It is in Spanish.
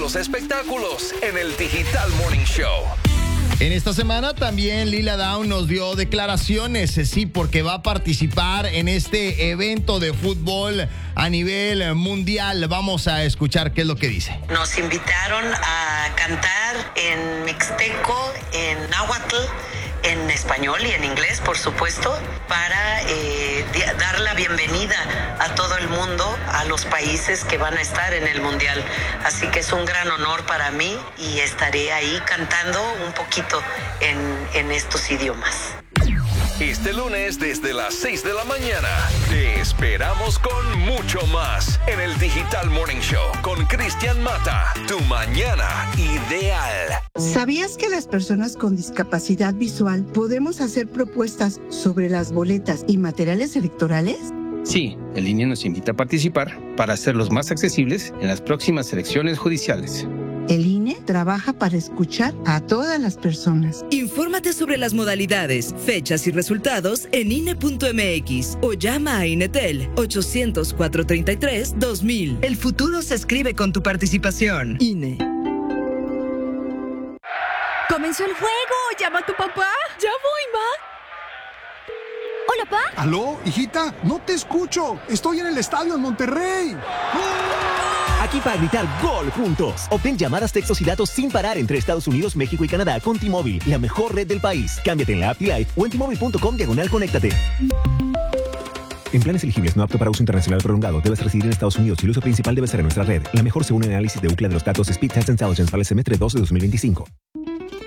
los espectáculos en el Digital Morning Show. En esta semana también Lila Downs nos dio declaraciones, sí, porque va a participar en este evento de fútbol a nivel mundial. Vamos a escuchar qué es lo que dice. Nos invitaron a cantar en mixteco, en náhuatl, en español y en inglés, por supuesto, para dar la bienvenida a todo el mundo, a los países que van a estar en el Mundial. Así que es un gran honor para mí y estaré ahí cantando un poquito en estos idiomas. Este lunes desde las 6 de la mañana te esperamos con mucho más en el Digital Morning Show con Cristian Mata, tu mañana ideal. ¿Sabías que las personas con discapacidad visual podemos hacer propuestas sobre las boletas y materiales electorales? Sí, el INE nos invita a participar para hacerlos más accesibles en las próximas elecciones judiciales. El INE trabaja para escuchar a todas las personas. Infórmate sobre las modalidades, fechas y resultados en INE.mx o llama a INETEL 800-433-2000. El futuro se escribe con tu participación. INE. ¡Comenzó el juego! ¡Llama a tu papá! ¡Ya voy, ma! ¿Hola, pa? ¿Aló, hijita? No te escucho. Estoy en el estadio en Monterrey. Aquí para gritar ¡Gol! Juntos. Obtén llamadas, textos y datos sin parar entre Estados Unidos, México y Canadá con T-Mobile, la mejor red del país. Cámbiate en la app T-Life o en T-Mobile.com/conéctate. En planes elegibles no apto para uso internacional prolongado, debes residir en Estados Unidos y el uso principal debe ser en nuestra red. La mejor según el análisis de UCLA de los datos Speed Test Intelligence para el semestre 2 de 2025.